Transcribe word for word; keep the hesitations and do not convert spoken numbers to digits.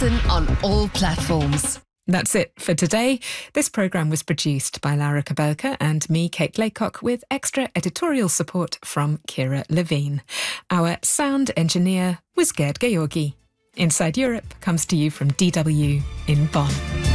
listen on all platforms. That's it for today. This programme was produced by Lara Kaberka and me, Kate Laycock, with extra editorial support from Kira Levine. Our sound engineer was Gerd Georgi. Inside Europe comes to you from D W in Bonn.